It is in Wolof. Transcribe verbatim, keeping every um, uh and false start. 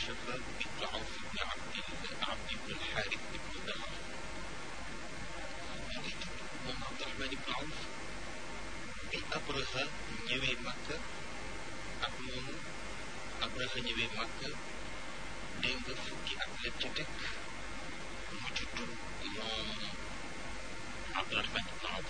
شفاء بنت عوف بن عبد عبد بن الحارث بن نخر moom Abdurahmaan ibn Awf bi Abraha ñëwee Makka ak moom Abraha ñëwee Makka dégg nga fukki